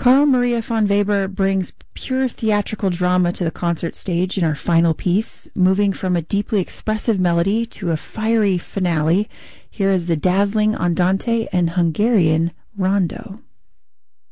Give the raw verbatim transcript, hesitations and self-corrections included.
Carl Maria von Weber brings pure theatrical drama to the concert stage in our final piece, moving from a deeply expressive melody to a fiery finale. Here is the dazzling Andante and Hungarian Rondo.